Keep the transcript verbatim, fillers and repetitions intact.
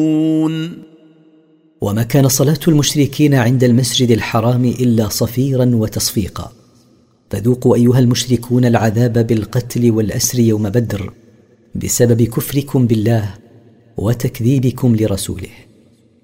وما كان صلاة المشركين عند المسجد الحرام إلا صفيرا وتصفيقا، فذوقوا أيها المشركون العذاب بالقتل والأسر يوم بدر بسبب كفركم بالله وتكذيبكم لرسوله.